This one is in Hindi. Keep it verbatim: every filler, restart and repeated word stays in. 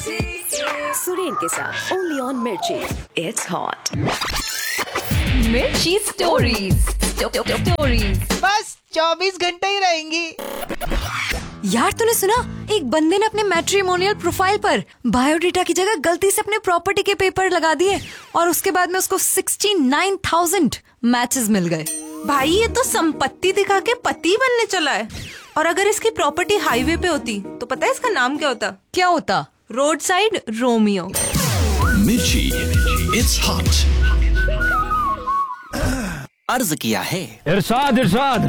सुरेन के साथ ओनली ऑन मिर्ची। It's hot. मिर्ची स्टोरीज स्टोरीज बस चौबीस घंटे ही रहेंगी। यार तूने सुना, एक बंदे ने अपने मैट्रिमोनियल प्रोफाइल पर बायोडेटा की जगह गलती से अपने प्रॉपर्टी के पेपर लगा दिए और उसके बाद में उसको सिक्सटी नाइन थाउजेंड मैचेस मिल गए। भाई ये तो संपत्ति दिखा के पति बनने चला है। और अगर इसकी प्रॉपर्टी हाईवे पे होती तो पता है इसका नाम क्या होता? क्या होता? Road side Romeo. मिर्ची इट्स हॉट। अर्ज किया है इरशाद इरशाद